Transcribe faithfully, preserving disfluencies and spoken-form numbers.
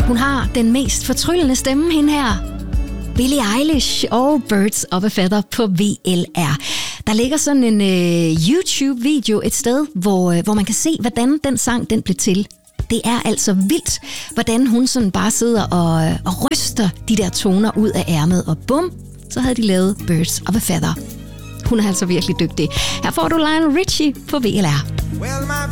Hun har den mest fortryllende stemme, hende her. Billie Eilish og Birds of a Feather på V L R. Der ligger sådan en øh, YouTube-video et sted, hvor, øh, hvor man kan se, hvordan den sang den blev til. Det er altså vildt, hvordan hun sådan bare sidder og, øh, og ryster de der toner ud af ærmet, og bum, så havde de lavet Birds of a Feather. Hun er altså virkelig dygtig. Her får du Lionel Richie på V L R.